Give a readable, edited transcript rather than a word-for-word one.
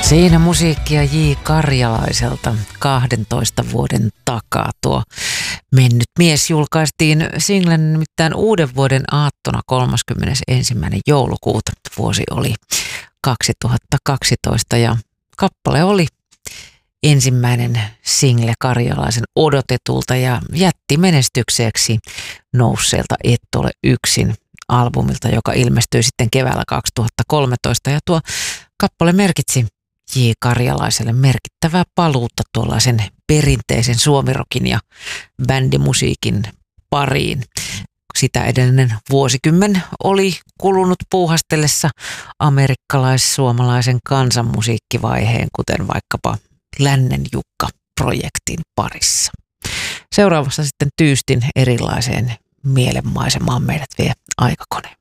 Siinä musiikkia J. Karjalaiselta 12 vuoden takaa. Tuo Mennyt mies julkaistiin singlen nimittäin uuden vuoden aattona 31. joulukuuta. Vuosi oli 2012 ja kappale oli ensimmäinen single Karjalaisen odotetulta ja jätti menestykseksi nousseelta Et ole yksin -albumilta, joka ilmestyi sitten keväällä 2013. Ja tuo kappale merkitsi J. Karjalaiselle merkittävää paluutta tuollaisen perinteisen suomirokin ja bändimusiikin pariin. Sitä edellinen vuosikymmen oli kulunut puuhastellessa amerikkalais-suomalaisen kansanmusiikkivaiheen, kuten vaikkapa Lännen Jukka-projektin parissa. Seuraavassa sitten tyystin erilaiseen mielenmaisemaan meidät vie aikakone.